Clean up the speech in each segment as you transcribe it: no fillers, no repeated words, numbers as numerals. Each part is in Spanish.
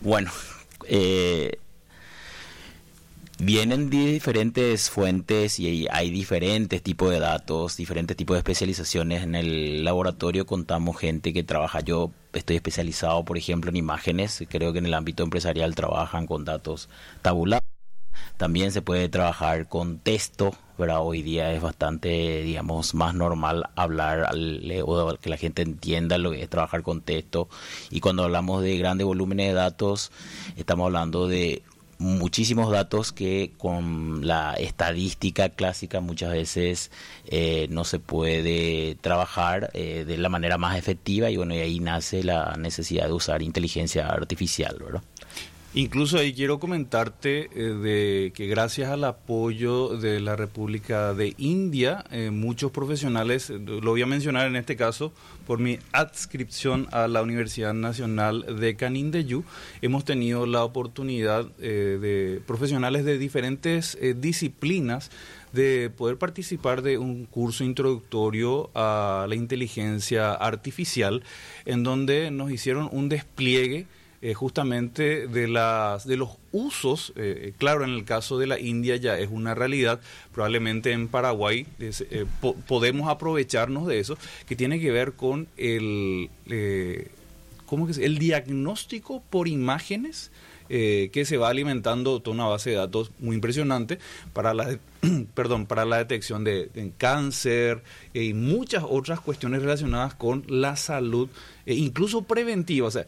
Bueno, eh, vienen de diferentes fuentes y hay diferentes tipos de datos, diferentes tipos de especializaciones. En el laboratorio contamos gente que trabaja. Yo estoy especializado, por ejemplo, en imágenes. Creo que en el ámbito empresarial trabajan con datos tabulares. También se puede trabajar con texto, ¿verdad? Hoy día es bastante, digamos, más normal hablar o que la gente entienda lo que es trabajar con texto. Y cuando hablamos de grandes volúmenes de datos, estamos hablando de muchísimos datos que con la estadística clásica muchas veces no se puede trabajar de la manera más efectiva, y bueno, y ahí nace la necesidad de usar inteligencia artificial, ¿verdad? Incluso ahí quiero comentarte de que gracias al apoyo de la República de India, muchos profesionales, lo voy a mencionar en este caso por mi adscripción a la Universidad Nacional de Canindeyú, hemos tenido la oportunidad de profesionales de diferentes disciplinas de poder participar de un curso introductorio a la inteligencia artificial, en donde nos hicieron un despliegue justamente de los usos. Claro, en el caso de la India ya es una realidad, probablemente en Paraguay podemos aprovecharnos de eso, que tiene que ver con ¿cómo que el diagnóstico por imágenes, que se va alimentando toda una base de datos muy impresionante para para la detección de cáncer y muchas otras cuestiones relacionadas con la salud, incluso preventiva. O sea,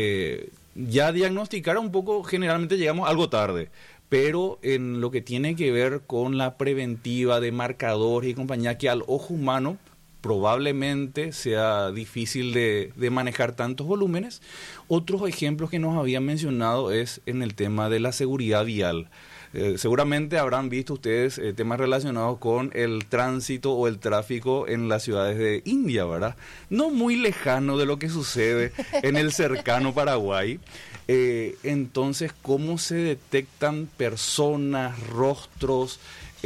ya diagnosticar un poco, generalmente llegamos algo tarde, pero en lo que tiene que ver con la preventiva de marcadores y compañía, que al ojo humano probablemente sea difícil de manejar tantos volúmenes. Otros ejemplos que nos habían mencionado es en el tema de la seguridad vial. Seguramente habrán visto ustedes temas relacionados con el tránsito o el tráfico en las ciudades de India, ¿verdad? No muy lejano de lo que sucede en el cercano Paraguay. Entonces, ¿cómo se detectan personas, rostros,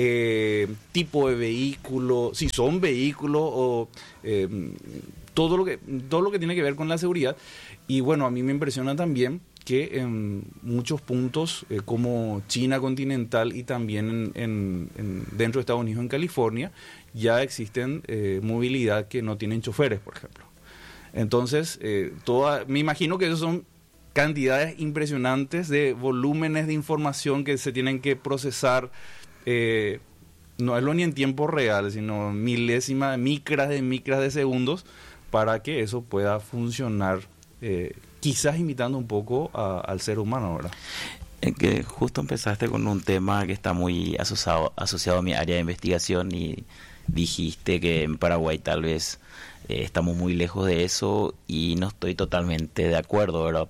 tipo de vehículo, si son vehículos o todo lo que tiene que ver con la seguridad? Y bueno, a mí me impresiona también que en muchos puntos, como China continental y también dentro de Estados Unidos, en California, ya existen movilidad que no tienen choferes, por ejemplo. Entonces, me imagino que esos son cantidades impresionantes de volúmenes de información que se tienen que procesar. No es lo ni en tiempo real, sino milésimas, micras de segundos, para que eso pueda funcionar, quizás imitando un poco al ser humano, ¿verdad? Que justo empezaste con un tema que está muy asociado a mi área de investigación, y dijiste que en Paraguay tal vez estamos muy lejos de eso, y no estoy totalmente de acuerdo, ¿verdad?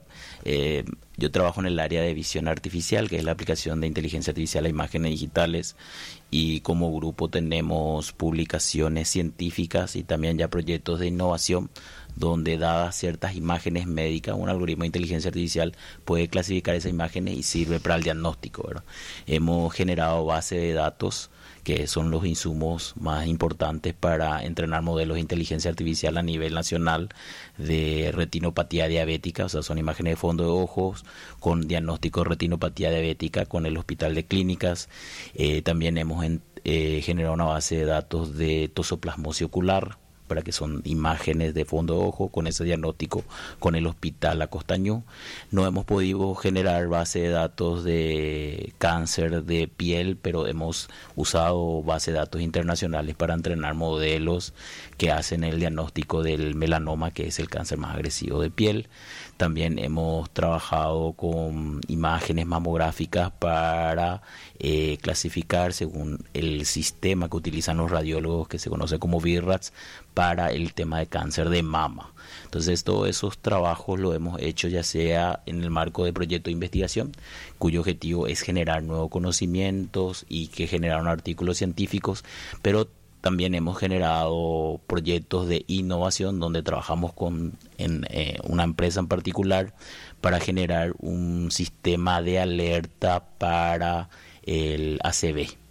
Yo trabajo en el área de visión artificial, que es la aplicación de inteligencia artificial a imágenes digitales, y como grupo tenemos publicaciones científicas y también ya proyectos de innovación donde, dadas ciertas imágenes médicas, un algoritmo de inteligencia artificial puede clasificar esas imágenes y sirve para el diagnóstico, ¿verdad? Hemos generado bases de datos que son los insumos más importantes para entrenar modelos de inteligencia artificial a nivel nacional de retinopatía diabética. O sea, son imágenes de fondo de ojos con diagnóstico de retinopatía diabética con el Hospital de Clínicas. También hemos generado una base de datos de tosoplasmosis ocular, para que son imágenes de fondo de ojo con ese diagnóstico con el Hospital Acostañú. No hemos podido generar base de datos de cáncer de piel, pero hemos usado base de datos internacionales para entrenar modelos que hacen el diagnóstico del melanoma, que es el cáncer más agresivo de piel. También hemos trabajado con imágenes mamográficas para clasificar según el sistema que utilizan los radiólogos, que se conoce como VIRRADS, para el tema de cáncer de mama. Entonces, todos esos trabajos lo hemos hecho ya sea en el marco de proyectos de investigación, cuyo objetivo es generar nuevos conocimientos y que generaron artículos científicos, pero también hemos generado proyectos de innovación donde trabajamos en una empresa en particular para generar un sistema de alerta para el ACV,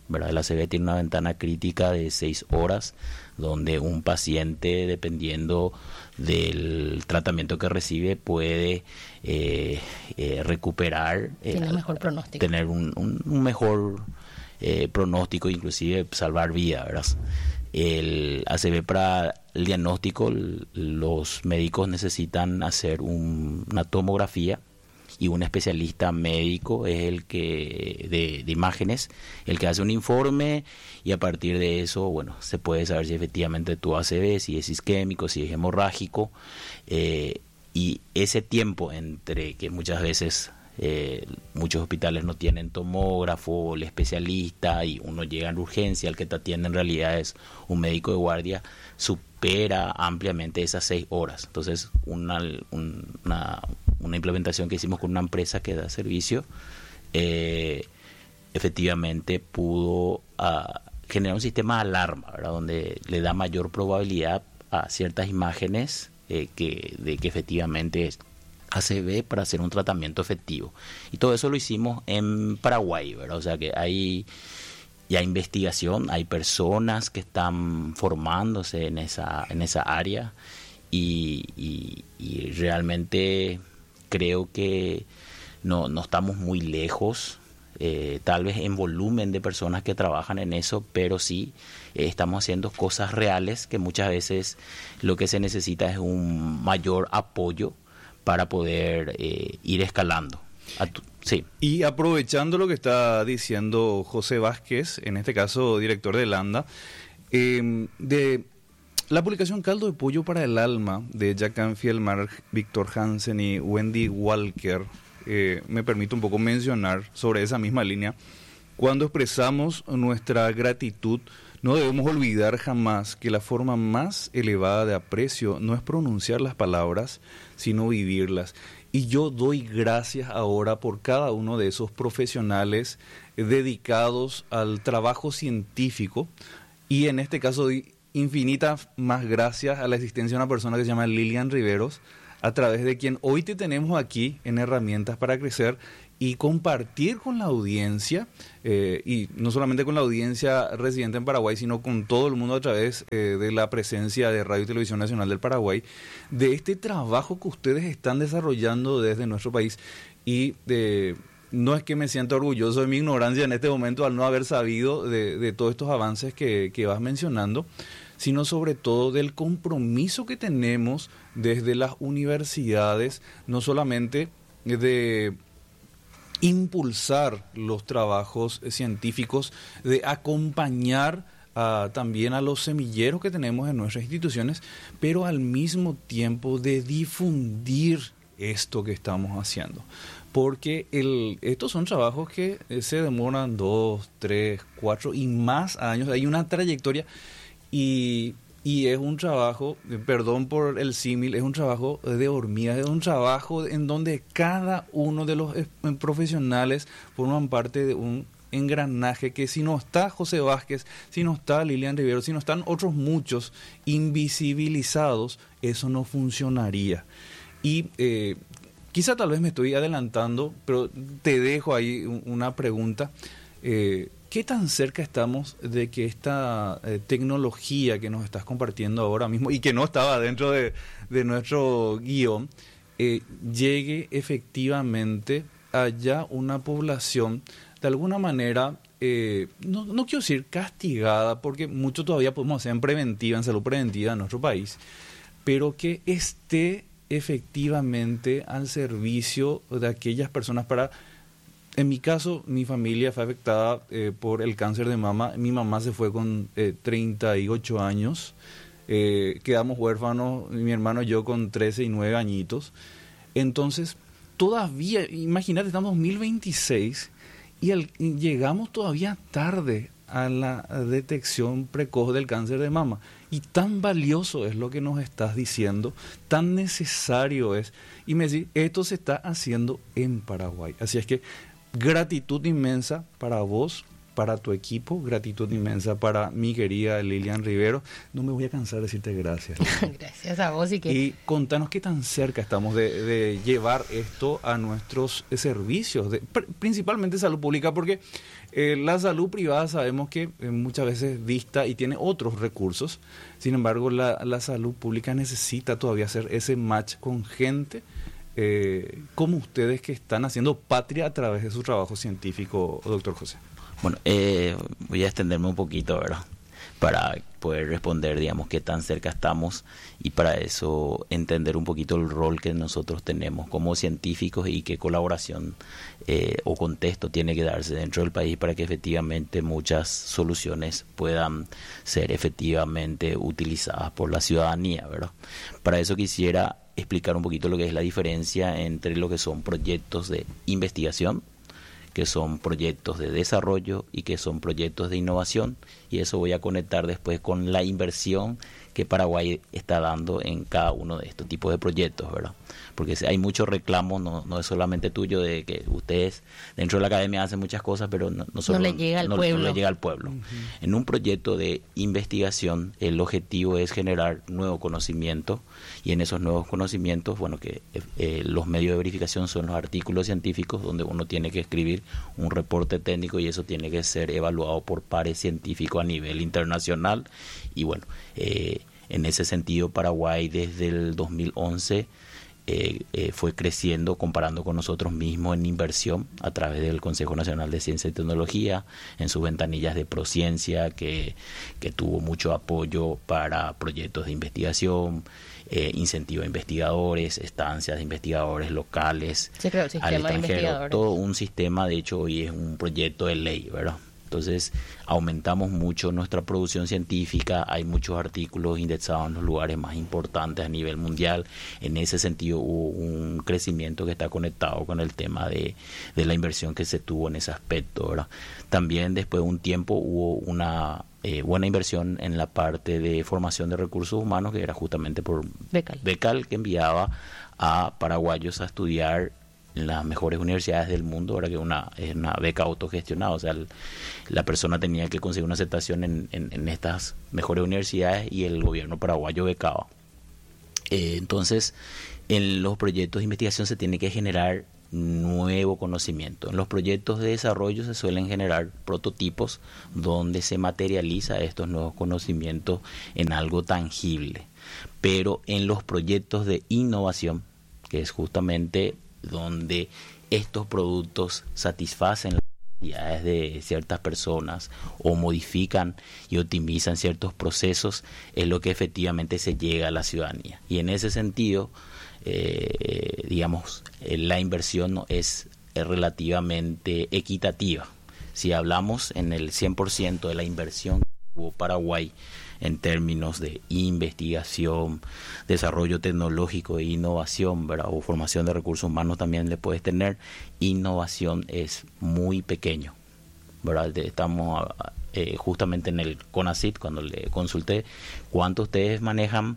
¿verdad? El ACV tiene una ventana crítica de 6 horas, donde un paciente, dependiendo del tratamiento que recibe, puede recuperar, tiene mejor pronóstico, tener un mejor pronóstico, inclusive salvar vida, ¿verdad? El ACV, para el diagnóstico, los médicos necesitan hacer una tomografía, y un especialista médico es el que de imágenes, el que hace un informe, y a partir de eso, bueno, se puede saber si efectivamente tu ACV, si es isquémico, si es hemorrágico, y ese tiempo entre que muchas veces muchos hospitales no tienen tomógrafo, el especialista, y uno llega en urgencia, el que te atiende en realidad es un médico de guardia, supera ampliamente esas 6 horas. Entonces, una implementación que hicimos con una empresa que da servicio, efectivamente pudo generar un sistema de alarma, ¿verdad? Donde le da mayor probabilidad a ciertas imágenes de que efectivamente ACV, para hacer un tratamiento efectivo. Y todo eso lo hicimos en Paraguay, ¿verdad? O sea que hay ya investigación, hay personas que están formándose en esa área, y realmente creo que no estamos muy lejos, tal vez en volumen de personas que trabajan en eso, pero sí estamos haciendo cosas reales, que muchas veces lo que se necesita es un mayor apoyo para poder ir escalando. Sí. Y aprovechando lo que está diciendo José Vázquez, en este caso director de Landa, de la publicación Caldo de Pollo para el Alma de Jack Canfield, Mark Victor Hansen y Wendy Walker, me permito un poco mencionar sobre esa misma línea. Cuando expresamos nuestra gratitud, no debemos olvidar jamás que la forma más elevada de aprecio no es pronunciar las palabras, sino vivirlas. Y yo doy gracias ahora por cada uno de esos profesionales dedicados al trabajo científico, y en este caso doy infinitas más gracias a la existencia de una persona que se llama Lilian Riveros, a través de quien hoy te tenemos aquí en Herramientas para Crecer, y compartir con la audiencia, y no solamente con la audiencia residente en Paraguay, sino con todo el mundo a través de la presencia de Radio y Televisión Nacional del Paraguay, de este trabajo que ustedes están desarrollando desde nuestro país. Y no es que me sienta orgulloso de mi ignorancia en este momento al no haber sabido de todos estos avances que vas mencionando, sino sobre todo del compromiso que tenemos desde las universidades, no solamente de impulsar los trabajos científicos, de acompañar también a los semilleros que tenemos en nuestras instituciones, pero al mismo tiempo de difundir esto que estamos haciendo. Porque estos son trabajos que se demoran 2, 3, 4 y más años, hay una trayectoria, y es un trabajo, perdón por el símil, es un trabajo de hormigas, es un trabajo en donde cada uno de los profesionales forman parte de un engranaje que, si no está José Vázquez, si no está Lilian Rivero, si no están otros muchos invisibilizados, eso no funcionaría. Y quizá tal vez me estoy adelantando, pero te dejo ahí una pregunta. ¿Qué tan cerca estamos de que esta tecnología que nos estás compartiendo ahora mismo, y que no estaba dentro de nuestro guión, llegue efectivamente allá una población de alguna manera, no quiero decir castigada, porque mucho todavía podemos hacer en salud preventiva en nuestro país, pero que esté efectivamente al servicio de aquellas personas para... En mi caso, mi familia fue afectada por el cáncer de mama. Mi mamá se fue con 38 años. Quedamos huérfanos, mi hermano y yo, con 13 y 9 añitos. Entonces, todavía, imagínate, estamos en 2026 y llegamos todavía tarde a la detección precoz del cáncer de mama. Y tan valioso es lo que nos estás diciendo, tan necesario es. Y me decís, esto se está haciendo en Paraguay. Así es que gratitud inmensa para vos, para tu equipo, gratitud inmensa para mi querida Lilian Rivero. No me voy a cansar de decirte gracias. Gracias a vos. Y contanos qué tan cerca estamos de llevar esto a nuestros servicios, principalmente salud pública, porque la salud privada sabemos que muchas veces dista y tiene otros recursos. Sin embargo, la salud pública necesita todavía hacer ese match con gente como ustedes, que están haciendo patria a través de su trabajo científico, doctor José. Bueno, voy a extenderme un poquito, ¿verdad? Para poder responder, digamos, qué tan cerca estamos, y para eso entender un poquito el rol que nosotros tenemos como científicos y qué colaboración o contexto tiene que darse dentro del país para que efectivamente muchas soluciones puedan ser efectivamente utilizadas por la ciudadanía, ¿verdad? Para eso quisiera explicar un poquito lo que es la diferencia entre lo que son proyectos de investigación, que son proyectos de desarrollo y que son proyectos de innovación, y eso voy a conectar después con la inversión que Paraguay está dando en cada uno de estos tipos de proyectos, ¿verdad? Porque hay muchos reclamos, no es solamente tuyo, de que ustedes dentro de la academia hacen muchas cosas, pero no le llega al pueblo. No le llega al pueblo. En un proyecto de investigación, el objetivo es generar nuevo conocimiento, y en esos nuevos conocimientos, bueno, que los medios de verificación son los artículos científicos, donde uno tiene que escribir un reporte técnico, y eso tiene que ser evaluado por pares científicos a nivel internacional. Y bueno, en ese sentido, Paraguay desde el 2011 fue creciendo, comparando con nosotros mismos en inversión a través del Consejo Nacional de Ciencia y Tecnología, en sus ventanillas de Prociencia, que tuvo mucho apoyo para proyectos de investigación, incentivo a investigadores, estancias de investigadores locales, al extranjero, todo un sistema. De hecho, hoy es un proyecto de ley, ¿verdad? Entonces aumentamos mucho nuestra producción científica, hay muchos artículos indexados en los lugares más importantes a nivel mundial. En ese sentido hubo un crecimiento que está conectado con el tema de la inversión que se tuvo en ese aspecto, ¿verdad? También después de un tiempo hubo una buena inversión en la parte de formación de recursos humanos, que era justamente por Becal, que enviaba a paraguayos a estudiar en las mejores universidades del mundo. Ahora que es una beca autogestionada, o sea, la persona tenía que conseguir una aceptación en estas mejores universidades, y el gobierno paraguayo becaba. Entonces, en los proyectos de investigación se tiene que generar nuevo conocimiento. En los proyectos de desarrollo se suelen generar prototipos donde se materializa estos nuevos conocimientos en algo tangible. Pero en los proyectos de innovación, que es justamente donde estos productos satisfacen las necesidades de ciertas personas o modifican y optimizan ciertos procesos, es lo que efectivamente se llega a la ciudadanía. Y en ese sentido, digamos, la inversión no es relativamente equitativa. Si hablamos en el 100% de la inversión que tuvo Paraguay en términos de investigación, desarrollo tecnológico e innovación, ¿verdad? O formación de recursos humanos también le puedes tener, innovación es muy pequeño, ¿verdad? Estamos justamente en el CONACYT, cuando le consulté cuánto ustedes manejan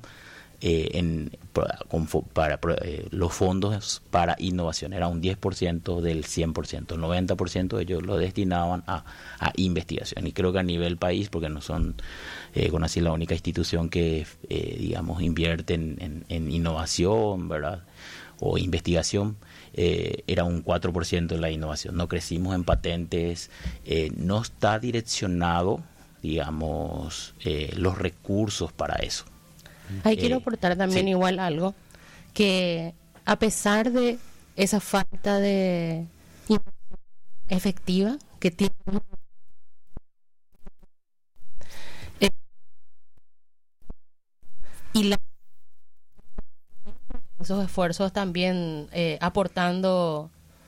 para los fondos para innovación. Era un 10% del 100%, el 90% de ellos lo destinaban a investigación. Y creo que a nivel país, porque no son CONACYT la única institución que digamos invierte en innovación, ¿verdad? O investigación, era un 4% de la innovación. No crecimos en patentes, no está direccionado, digamos, los recursos para eso. Ahí quiero aportar también igual algo, que a pesar de esa falta de efectiva que tiene y esos esfuerzos también aportando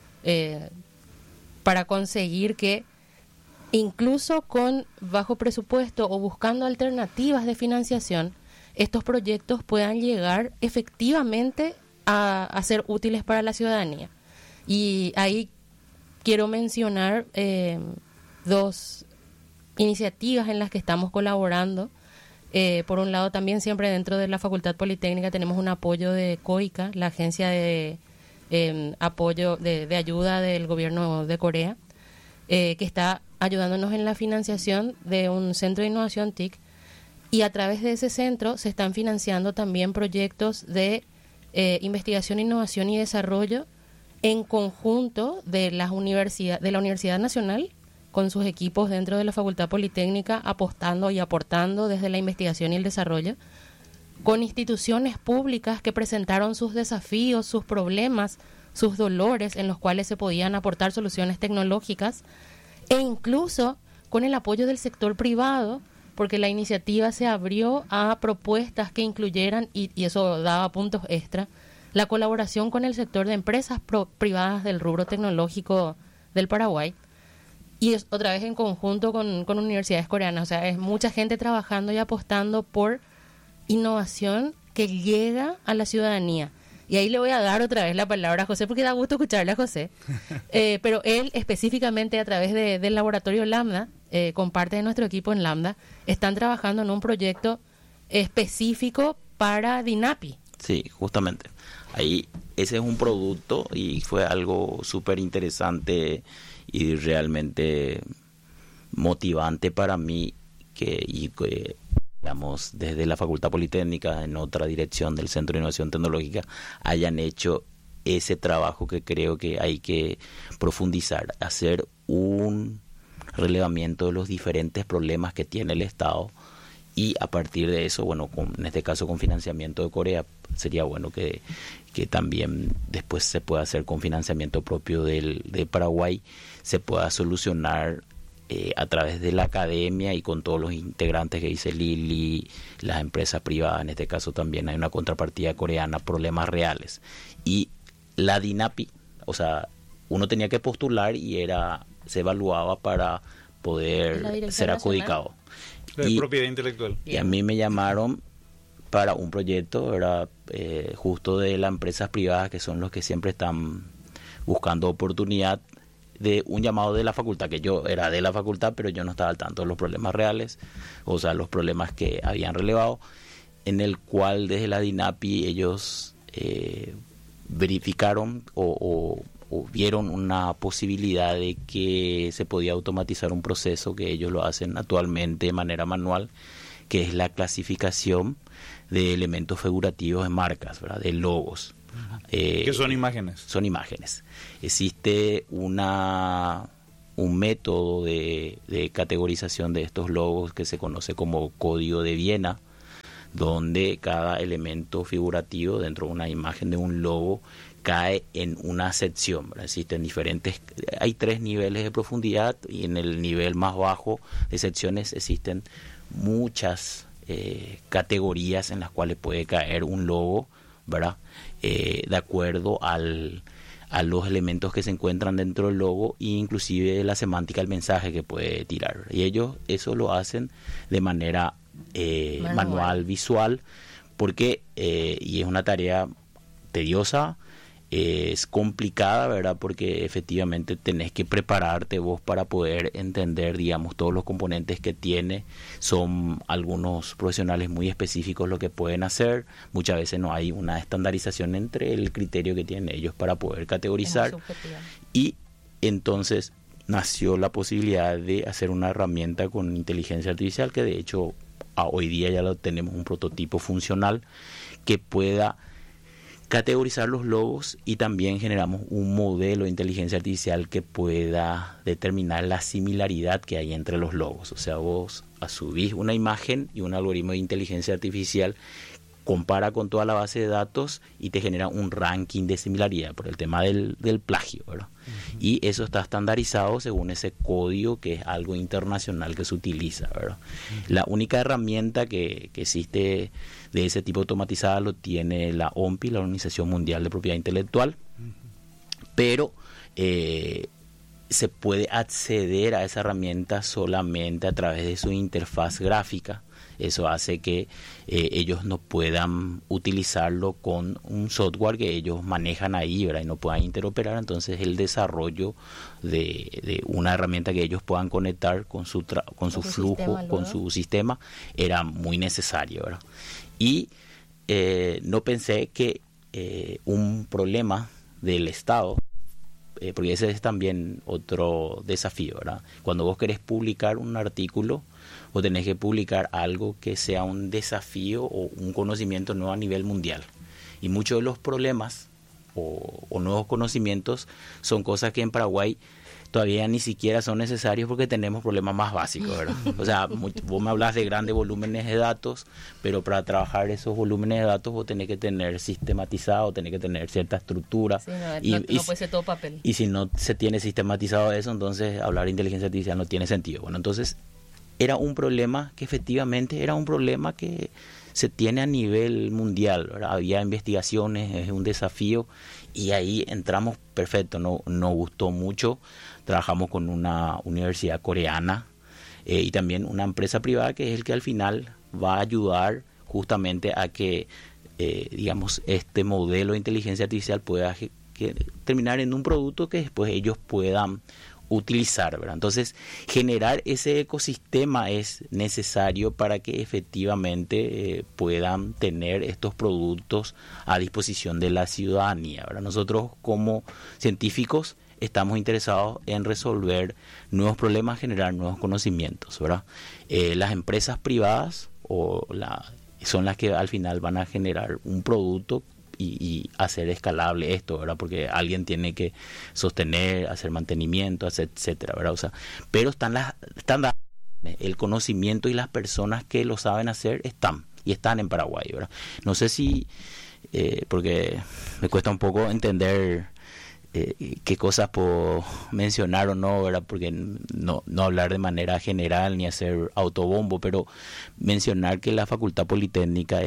para conseguir que incluso con bajo presupuesto o buscando alternativas de financiación, estos proyectos puedan llegar efectivamente a ser útiles para la ciudadanía. Y ahí quiero mencionar dos iniciativas en las que estamos colaborando. Por un lado, también siempre dentro de la Facultad Politécnica tenemos un apoyo de COICA, la agencia de apoyo de ayuda del gobierno de Corea, que está ayudándonos en la financiación de un centro de innovación TIC, y a través de ese centro se están financiando también proyectos de investigación, innovación y desarrollo en conjunto de la Universidad Nacional, con sus equipos dentro de la Facultad Politécnica, apostando y aportando desde la investigación y el desarrollo, con instituciones públicas que presentaron sus desafíos, sus problemas, sus dolores, en los cuales se podían aportar soluciones tecnológicas, e incluso con el apoyo del sector privado, porque la iniciativa se abrió a propuestas que incluyeran, y eso daba puntos extra, la colaboración con el sector de empresas privadas del rubro tecnológico del Paraguay, y es otra vez en conjunto con universidades coreanas. O sea, es mucha gente trabajando y apostando por innovación que llega a la ciudadanía. Y ahí le voy a dar otra vez la palabra a José, porque da gusto escucharle a José. Pero él específicamente, a través del laboratorio Lambda, con parte de nuestro equipo en Lambda, están trabajando en un proyecto específico para DINAPI. Sí, justamente. Ahí ese es un producto y fue algo súper interesante y realmente motivante para mí que digamos, desde la Facultad Politécnica, en otra dirección del Centro de Innovación Tecnológica, hayan hecho ese trabajo que creo que hay que profundizar, hacer un relevamiento de los diferentes problemas que tiene el Estado, y a partir de eso, bueno, en este caso con financiamiento de Corea, sería bueno que también después se pueda hacer con financiamiento propio de Paraguay, se pueda solucionar a través de la academia y con todos los integrantes que dice Lili, las empresas privadas, en este caso también hay una contrapartida coreana, problemas reales. Y la DINAPI, o sea, uno tenía que postular y se evaluaba para poder ser adjudicado. De propiedad intelectual. Y a mí me llamaron para un proyecto, era justo de las empresas privadas, que son los que siempre están buscando oportunidad, de un llamado de la facultad, que yo era de la facultad, pero yo no estaba al tanto de los problemas reales, o sea, los problemas que habían relevado, en el cual desde la DINAPI ellos verificaron o vieron una posibilidad de que se podía automatizar un proceso que ellos lo hacen actualmente de manera manual, que es la clasificación de elementos figurativos en marcas, ¿verdad? De logos. ¿Qué son imágenes? Son imágenes. Existe un método de categorización de estos logos que se conoce como Código de Viena, donde cada elemento figurativo dentro de una imagen de un logo cae en una sección, ¿verdad? Existen hay 3 niveles de profundidad, y en el nivel más bajo de secciones existen muchas categorías en las cuales puede caer un logo, ¿verdad? De acuerdo a los elementos que se encuentran dentro del logo, e inclusive la semántica del mensaje que puede tirar. Y ellos eso lo hacen de manera manual, visual, porque y es una tarea tediosa, es complicada, ¿verdad? Porque efectivamente tenés que prepararte vos para poder entender, digamos, todos los componentes que tiene. Son algunos profesionales muy específicos lo que pueden hacer. Muchas veces no hay una estandarización entre el criterio que tienen ellos para poder categorizar. Y entonces nació la posibilidad de hacer una herramienta con inteligencia artificial, que de hecho hoy día ya lo tenemos, un prototipo funcional que pueda categorizar los logos, y también generamos un modelo de inteligencia artificial que pueda determinar la similaridad que hay entre los logos. O sea, vos subís una imagen y un algoritmo de inteligencia artificial compara con toda la base de datos y te genera un ranking de similaridad por el tema del plagio, ¿verdad? Uh-huh. Y eso está estandarizado según ese código, que es algo internacional que se utiliza, ¿verdad? Uh-huh. La única herramienta que existe de ese tipo automatizada lo tiene la OMPI, la Organización Mundial de Propiedad Intelectual, uh-huh. Pero se puede acceder a esa herramienta solamente a través de su interfaz gráfica. Eso hace que ellos no puedan utilizarlo con un software que ellos manejan ahí, ¿verdad? Y no puedan interoperar. Entonces el desarrollo de una herramienta que ellos puedan conectar con su flujo, con su sistema, era muy necesario, ¿verdad? Y no pensé que un problema del Estado porque ese es también otro desafío, ¿verdad? Cuando vos querés publicar un artículo, vos tenés que publicar algo que sea un desafío o un conocimiento nuevo a nivel mundial. Y muchos de los problemas o nuevos conocimientos son cosas que en Paraguay todavía ni siquiera son necesarios porque tenemos problemas más básicos, ¿verdad? O sea, vos me hablas de grandes volúmenes de datos, pero para trabajar esos volúmenes de datos vos tenés que tener sistematizado, tenés que tener cierta estructura. Sí, no puede ser todo papel. Y si no se tiene sistematizado eso, entonces hablar de inteligencia artificial no tiene sentido. Bueno, entonces era un problema que efectivamente era un problema que se tiene a nivel mundial, ¿verdad? Había investigaciones, es un desafío, y ahí entramos perfecto, nos gustó mucho. Trabajamos con una universidad coreana y también una empresa privada que es el que al final va a ayudar justamente a que, digamos, este modelo de inteligencia artificial pueda terminar en un producto que después ellos puedan utilizar, ¿verdad? Entonces, generar ese ecosistema es necesario para que efectivamente puedan tener estos productos a disposición de la ciudadanía, ¿verdad? Nosotros como científicos estamos interesados en resolver nuevos problemas, generar nuevos conocimientos, ¿verdad? Las empresas privadas son las que al final van a generar un producto y hacer escalable esto, ¿verdad? Porque alguien tiene que sostener, hacer mantenimiento, etcétera, ¿verdad? O sea, pero están el conocimiento y las personas que lo saben hacer están en Paraguay, ¿verdad? No sé si, porque me cuesta un poco entender qué cosas puedo mencionar o no, ¿verdad? Porque no hablar de manera general ni hacer autobombo, pero mencionar que la Facultad Politécnica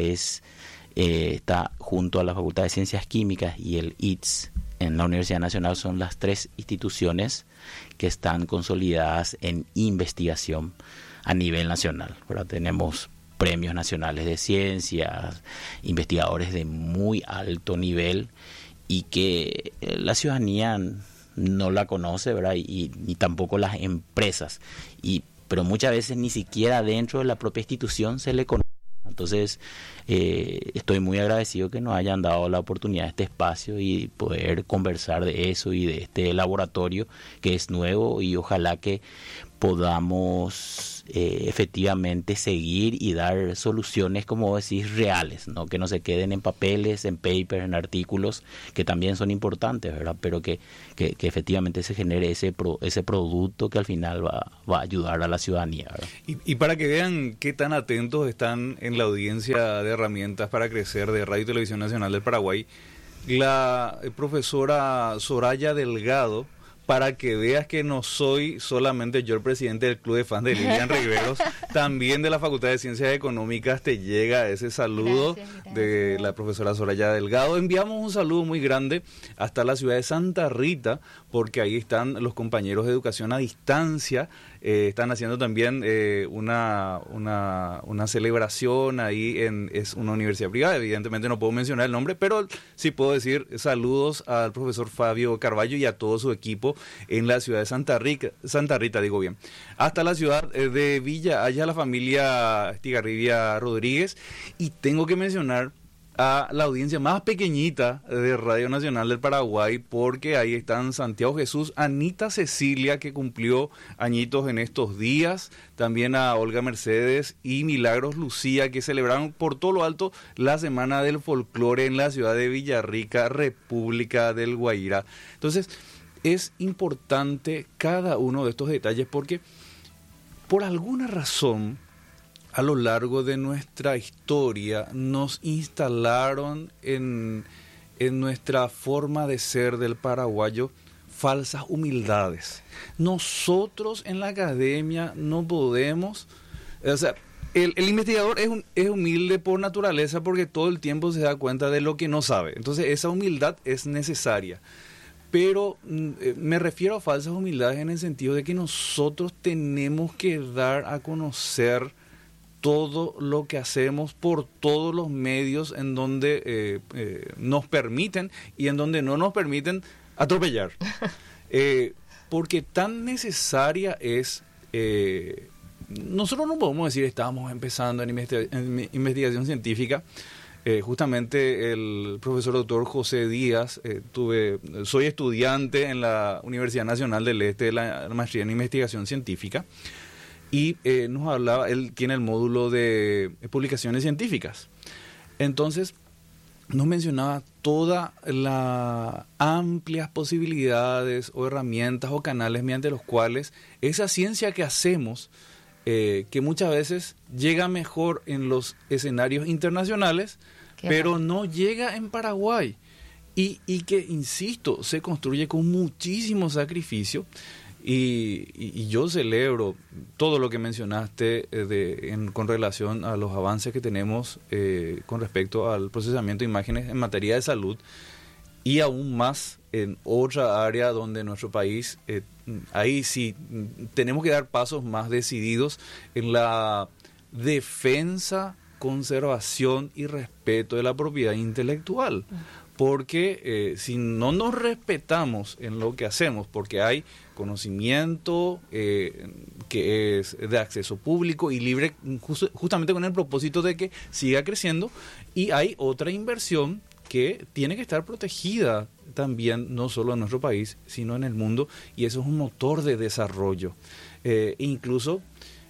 está junto a la Facultad de Ciencias Químicas y el ITS en la Universidad Nacional, son las tres instituciones que están consolidadas en investigación a nivel nacional, ¿verdad? Tenemos premios nacionales de ciencias, investigadores de muy alto nivel y que la ciudadanía no la conoce, ¿verdad? Y tampoco las empresas, pero muchas veces ni siquiera dentro de la propia institución se le conoce. Entonces, estoy muy agradecido que nos hayan dado la oportunidad de este espacio y poder conversar de eso y de este laboratorio que es nuevo, y ojalá que podamos efectivamente seguir y dar soluciones, como decís, reales, ¿no? Que no se queden en papeles, en papers, en artículos, que también son importantes, ¿verdad? Pero que efectivamente se genere ese producto que al final va a ayudar a la ciudadanía, ¿verdad? Y para que vean qué tan atentos están en la audiencia de Herramientas para Crecer de Radio y Televisión Nacional del Paraguay, la profesora Soraya Delgado, para que veas que no soy solamente yo el presidente del club de fans de Lilian Riveros, también de la Facultad de Ciencias Económicas te llega ese saludo. Gracias. De la profesora Soraya Delgado. Enviamos un saludo muy grande hasta la ciudad de Santa Rita, porque ahí están los compañeros de educación a distancia, están haciendo también una celebración ahí, es una universidad privada, evidentemente no puedo mencionar el nombre, pero sí puedo decir saludos al profesor Fabio Carballo y a todo su equipo en la ciudad de Santa Rita, digo bien. Hasta la ciudad de Villa, allá la familia Estigarribia Rodríguez, y tengo que mencionar a la audiencia más pequeñita de Radio Nacional del Paraguay, porque ahí están Santiago Jesús, Anita Cecilia, que cumplió añitos en estos días, también a Olga Mercedes y Milagros Lucía, que celebraron por todo lo alto la Semana del Folclore en la ciudad de Villarrica, República del Guairá. Entonces, es importante cada uno de estos detalles porque por alguna razón a lo largo de nuestra historia nos instalaron en nuestra forma de ser del paraguayo falsas humildades. Nosotros en la academia no podemos, o sea, el investigador es humilde por naturaleza porque todo el tiempo se da cuenta de lo que no sabe. Entonces esa humildad es necesaria. Pero me refiero a falsas humildades en el sentido de que nosotros tenemos que dar a conocer todo lo que hacemos por todos los medios en donde nos permiten y en donde no nos permiten atropellar. Porque tan necesaria es... nosotros no podemos decir estábamos empezando en investigación científica Justamente el profesor doctor José Díaz, soy estudiante en la Universidad Nacional del Este de la maestría en investigación científica, y nos hablaba, él tiene el módulo de publicaciones científicas. Entonces nos mencionaba todas las amplias posibilidades o herramientas o canales mediante los cuales esa ciencia que hacemos, que muchas veces llega mejor en los escenarios internacionales, pero no llega en Paraguay. Y que, insisto, se construye con muchísimo sacrificio. Y yo celebro todo lo que mencionaste con relación a los avances que tenemos con respecto al procesamiento de imágenes en materia de salud, y aún más en otra área donde nuestro país, ahí sí tenemos que dar pasos más decididos en la defensa, conservación y respeto de la propiedad intelectual. Porque si no nos respetamos en lo que hacemos, porque hay conocimiento que es de acceso público y libre, justamente con el propósito de que siga creciendo, y hay otra inversión que tiene que estar protegida también, no solo en nuestro país, sino en el mundo, y eso es un motor de desarrollo. Incluso,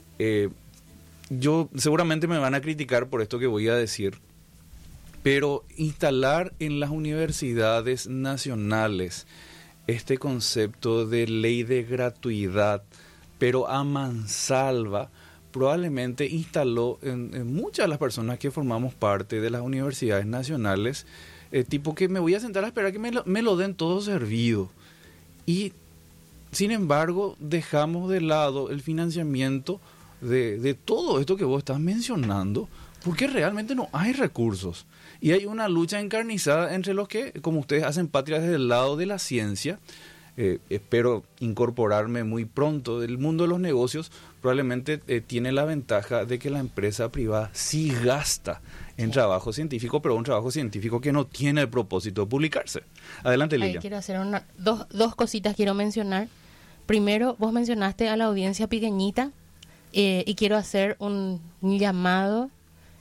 yo seguramente me van a criticar por esto que voy a decir, pero instalar en las universidades nacionales este concepto de ley de gratuidad, pero a mansalva, probablemente instaló en muchas de las personas que formamos parte de las universidades nacionales, tipo que me voy a sentar a esperar que me lo den todo servido. Y, sin embargo, dejamos de lado el financiamiento de todo esto que vos estás mencionando, porque realmente no hay recursos. Y hay una lucha encarnizada entre los que, como ustedes, hacen patria desde el lado de la ciencia. Espero incorporarme muy pronto del mundo de los negocios. Probablemente tiene la ventaja de que la empresa privada sí gasta en trabajo científico, pero un trabajo científico que no tiene el propósito de publicarse. Adelante, Lilian. Quiero hacer dos cositas quiero mencionar. Primero, vos mencionaste a la audiencia pequeñita, y quiero hacer un llamado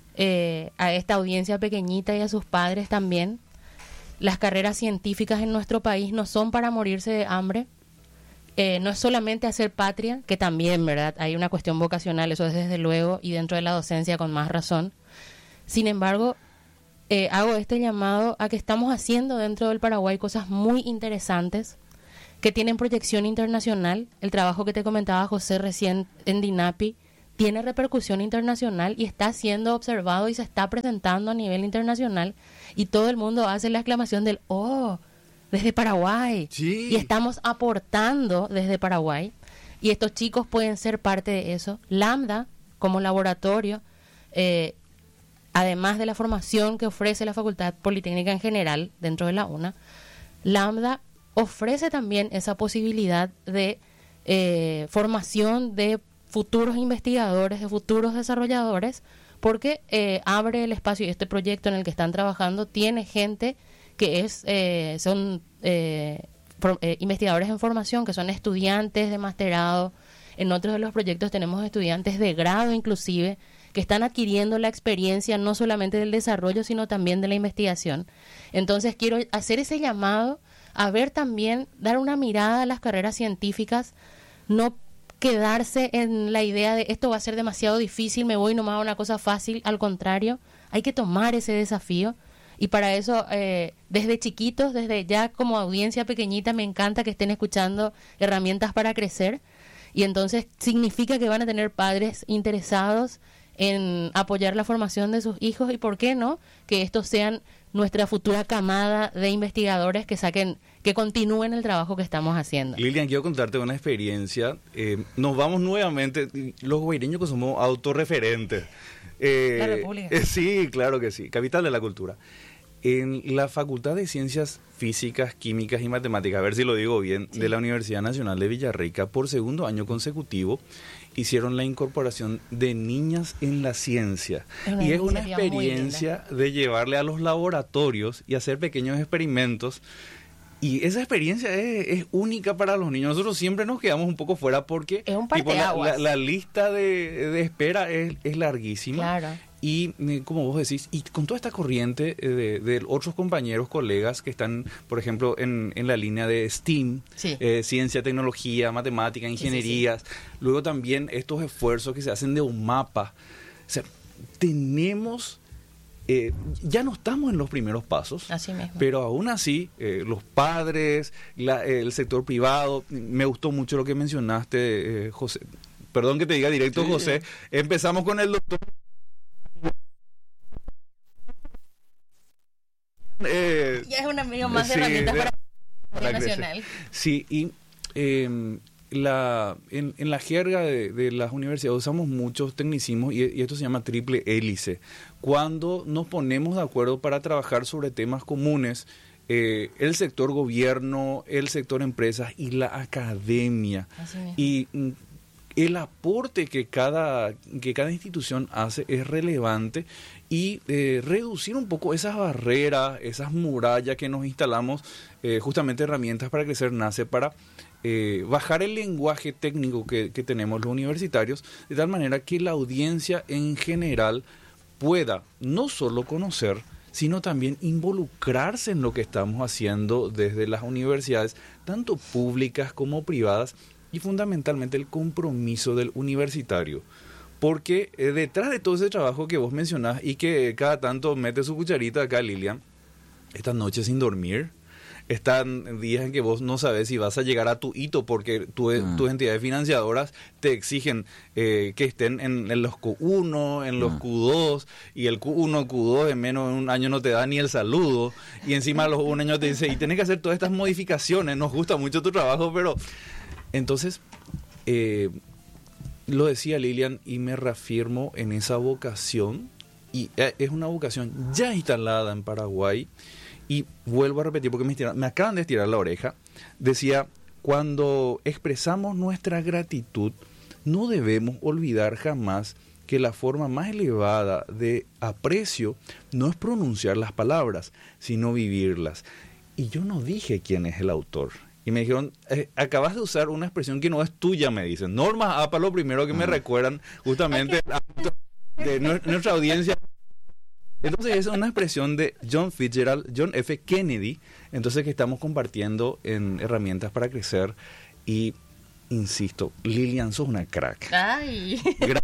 a esta audiencia pequeñita y a sus padres también. Las carreras científicas en nuestro país no son para morirse de hambre. No es solamente hacer patria, que también, ¿verdad? Hay una cuestión vocacional, eso es desde luego, y dentro de la docencia con más razón. Sin embargo, hago este llamado a que estamos haciendo dentro del Paraguay cosas muy interesantes que tienen proyección internacional. El trabajo que te comentaba José recién en DINAPI tiene repercusión internacional y está siendo observado y se está presentando a nivel internacional, y todo el mundo hace la exclamación del ¡oh! Desde Paraguay. Sí. Y estamos aportando desde Paraguay, y estos chicos pueden ser parte de eso. Lambda, como laboratorio, además de la formación que ofrece la Facultad Politécnica en general dentro de la UNA, Lambda ofrece también esa posibilidad de formación de futuros investigadores, de futuros desarrolladores, porque abre el espacio, y este proyecto en el que están trabajando tiene gente que son investigadores en formación, que son estudiantes de masterado. En otros de los proyectos tenemos estudiantes de grado inclusive, que están adquiriendo la experiencia no solamente del desarrollo, sino también de la investigación. Entonces quiero hacer ese llamado a ver también, dar una mirada a las carreras científicas, no quedarse en la idea de esto va a ser demasiado difícil, me voy nomás a una cosa fácil. Al contrario, hay que tomar ese desafío, y para eso desde chiquitos, desde ya como audiencia pequeñita, me encanta que estén escuchando Herramientas para Crecer, y entonces significa que van a tener padres interesados en apoyar la formación de sus hijos, y por qué no, que estos sean nuestra futura camada de investigadores que continúen el trabajo que estamos haciendo. Lilian, quiero contarte una experiencia. Nos vamos nuevamente, los guaireños que somos autorreferentes. La República. Sí, claro que sí, capital de la cultura. En la Facultad de Ciencias Físicas, Químicas y Matemáticas, a ver si lo digo bien, sí, de la Universidad Nacional de Villarrica, por segundo año consecutivo, hicieron la incorporación de niñas en la ciencia. Y es una experiencia de llevarle a los laboratorios y hacer pequeños experimentos. Y esa experiencia es única para los niños. Nosotros siempre nos quedamos un poco fuera porque es un parteaguas. La lista de espera es larguísima. Claro. Y como vos decís, y con toda esta corriente de otros compañeros, colegas que están, por ejemplo, en la línea de STEAM, Sí. ciencia, tecnología, matemática, ingenierías, luego también estos esfuerzos que se hacen de un mapa. O sea, tenemos, ya no estamos en los primeros pasos, Así mismo. pero aún así, los padres, el sector privado, me gustó mucho lo que mencionaste, José. Perdón que te diga directo, sí. José. Empezamos con el doctor. Ya es un amigo más de herramientas para nacional. Sí, y en la jerga de las universidades usamos muchos tecnicismos y esto se llama triple hélice. Cuando nos ponemos de acuerdo para trabajar sobre temas comunes, el sector gobierno, el sector empresas y la academia. Y el aporte que cada institución hace es relevante y reducir un poco esas barreras, esas murallas que nos instalamos, justamente Herramientas para Crecer nace para bajar el lenguaje técnico que tenemos los universitarios, de tal manera que la audiencia en general pueda no solo conocer, sino también involucrarse en lo que estamos haciendo desde las universidades, tanto públicas como privadas, y fundamentalmente el compromiso del universitario. Porque detrás de todo ese trabajo que vos mencionás y que cada tanto mete su cucharita acá, Lilian, estas noches sin dormir, están días en que vos no sabes si vas a llegar a tu hito porque tus entidades financiadoras te exigen que estén en los Q1, en los Q2, y el Q1, Q2 en menos de un año no te da ni el saludo, y encima a los un año te dice, y tenés que hacer todas estas modificaciones, nos gusta mucho tu trabajo, pero... Entonces, lo decía Lilian y me reafirmo en esa vocación, y es una vocación ya instalada en Paraguay, y vuelvo a repetir porque me acaban de estirar la oreja. Decía, cuando expresamos nuestra gratitud, no debemos olvidar jamás que la forma más elevada de aprecio no es pronunciar las palabras, sino vivirlas. Y yo no dije quién es el autor. Y me dijeron, acabas de usar una expresión que no es tuya, me dicen. Norma APA, lo primero que me recuerdan justamente de nuestra audiencia. Entonces es una expresión de John Fitzgerald, John F. Kennedy, entonces que estamos compartiendo en Herramientas para Crecer. Y, insisto, Lilian, sos una crack. ¡Ay!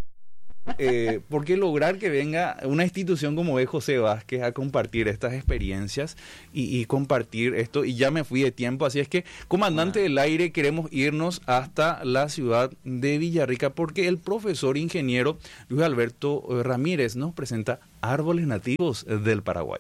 Porque lograr que venga una institución como es José Vázquez a compartir estas experiencias y compartir esto, y ya me fui de tiempo, así es que, comandante del aire, queremos irnos hasta la ciudad de Villarrica porque el profesor ingeniero Luis Alberto Ramírez nos presenta árboles nativos del Paraguay.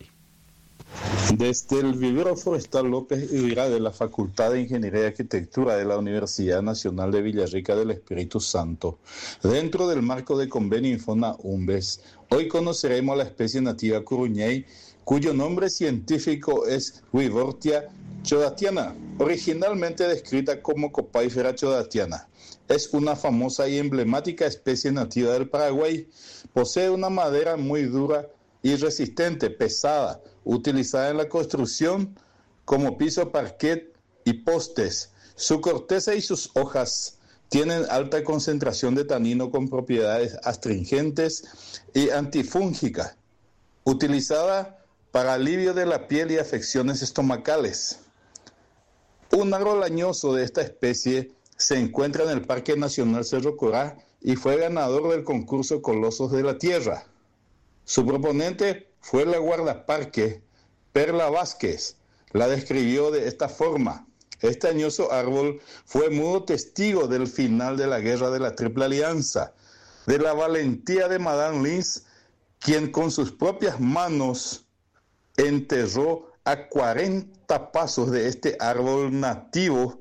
Desde el vivero forestal López Ira de la Facultad de Ingeniería y Arquitectura de la Universidad Nacional de Villarrica del Espíritu Santo, dentro del marco de convenio Infona Umbes, hoy conoceremos la especie nativa Curuñey, cuyo nombre científico es Wiwortia chodatiana, originalmente descrita como Copaifera chodatiana. Es una famosa y emblemática especie nativa del Paraguay. Posee una madera muy dura y resistente, pesada, utilizada en la construcción como piso, parquet y postes. Su corteza y sus hojas tienen alta concentración de tanino con propiedades astringentes y antifúngicas, utilizada para alivio de la piel y afecciones estomacales. Un árbol añoso de esta especie se encuentra en el Parque Nacional Cerro Corá y fue ganador del concurso Colosos de la Tierra. Su proponente fue la guardaparque Perla Vázquez. La describió de esta forma: este añoso árbol fue mudo testigo del final de la Guerra de la Triple Alianza, de la valentía de Madame Lins, quien con sus propias manos enterró a 40 pasos de este árbol nativo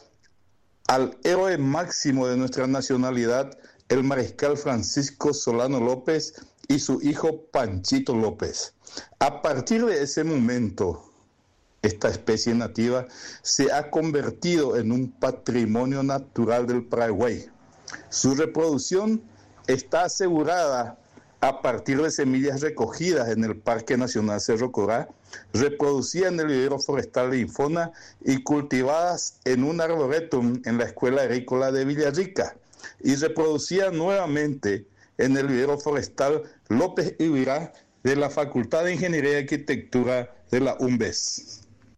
al héroe máximo de nuestra nacionalidad, el mariscal Francisco Solano López, y su hijo Panchito López. A partir de ese momento, esta especie nativa se ha convertido en un patrimonio natural del Paraguay. Su reproducción está asegurada a partir de semillas recogidas en el Parque Nacional Cerro Corá, reproducidas en el vivero forestal de Infona y cultivadas en un arboretum en la Escuela Agrícola de Villarrica, y reproducidas nuevamente en el vivero forestal López Ibirá de la Facultad de Ingeniería y Arquitectura de la UNBES.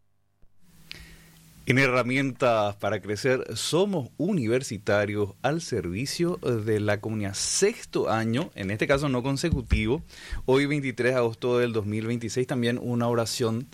En Herramientas para Crecer somos universitarios al servicio de la comunidad. Sexto año, en este caso no consecutivo, hoy 23 de agosto del 2026, también una oración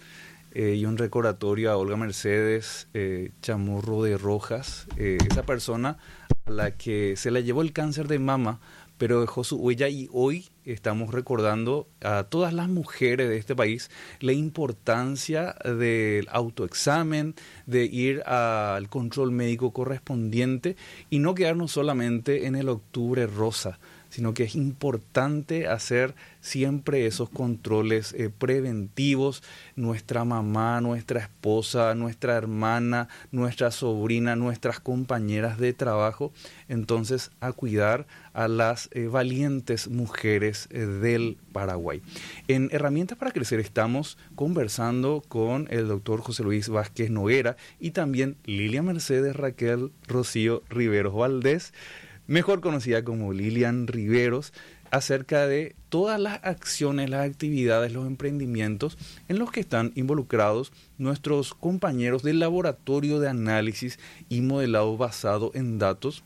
y un recordatorio a Olga Mercedes Chamorro de Rojas, esa persona a la que se la llevó el cáncer de mama, pero dejó su huella, y hoy estamos recordando a todas las mujeres de este país la importancia del autoexamen, de ir al control médico correspondiente y no quedarnos solamente en el octubre rosa, sino que es importante hacer siempre esos controles preventivos. Nuestra mamá, nuestra esposa, nuestra hermana, nuestra sobrina, nuestras compañeras de trabajo, entonces a cuidar a las valientes mujeres del Paraguay. En Herramientas para Crecer estamos conversando con el doctor José Luis Vázquez Noguera y también Lilia Mercedes Raquel Rocío Riveros Valdés, mejor conocida como Lilian Riveros, acerca de todas las acciones, las actividades, los emprendimientos en los que están involucrados nuestros compañeros del Laboratorio de Análisis y Modelado Basado en Datos,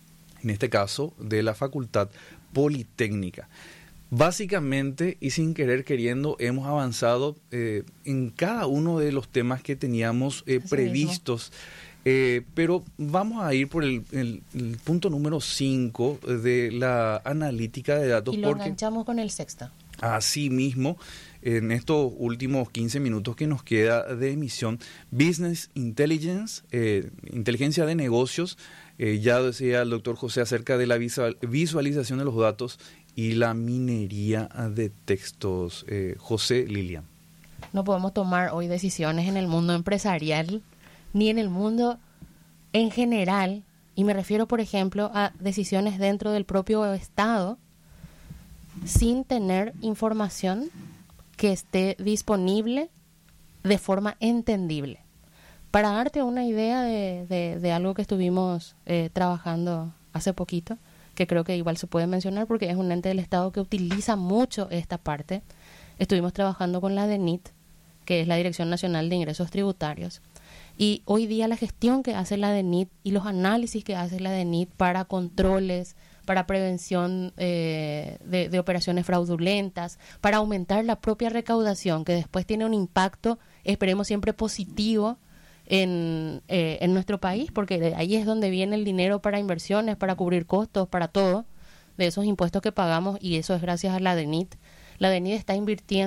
en este caso de la Facultad Politécnica. Básicamente y sin querer queriendo hemos avanzado en cada uno de los temas que teníamos previstos. Pero vamos a ir por el punto número 5 de la analítica de datos. Y lo enganchamos con el sexto. Así mismo, en estos últimos 15 minutos que nos queda de emisión, Business Intelligence, inteligencia de negocios, ya decía el doctor José acerca de la visualización de los datos y la minería de textos. José, Lilian. No podemos tomar hoy decisiones en el mundo empresarial ni en el mundo en general, y me refiero, por ejemplo, a decisiones dentro del propio Estado, sin tener información que esté disponible de forma entendible. Para darte una idea de algo que estuvimos trabajando hace poquito, que creo que igual se puede mencionar porque es un ente del Estado que utiliza mucho esta parte, estuvimos trabajando con la DENIT, que es la Dirección Nacional de Ingresos Tributarios. Y hoy día la gestión que hace la DENIT y los análisis que hace la DENIT para controles, para prevención de operaciones fraudulentas, para aumentar la propia recaudación, que después tiene un impacto, esperemos siempre positivo, en nuestro país, porque ahí es donde viene el dinero para inversiones, para cubrir costos, para todo, de esos impuestos que pagamos, y eso es gracias a la DENIT. La DENIT está invirtiendo